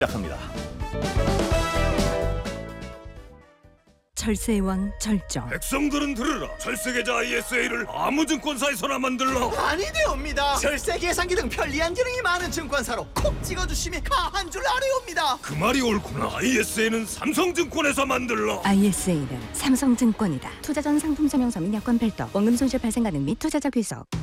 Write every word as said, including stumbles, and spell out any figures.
시작합니다. 철새의 왕 절정. 백성들은 들으라. 철새계좌 아이에스에이를 아무 증권사에서나 만들라. 아니되옵니다. 절세 계산기 등 편리한 기능이 많은 증권사로 콕 찍어주심이 가한 줄 아뢰옵니다. 그 말이 옳구나. 아이에스에이는 삼성증권에서 만들라. 아이에스에이는 삼성증권이다. 투자 전 상품 설명서 및 여건 별도, 원금 손실 발생 가능 및 투자자 귀속.